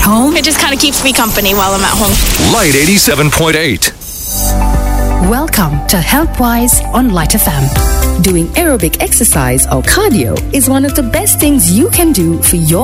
home? It just kind of keeps me company while I'm at home. Light 87.8. Welcome to HealthWise on Light FM. Doing aerobic exercise or cardio is one of the best things you can do for your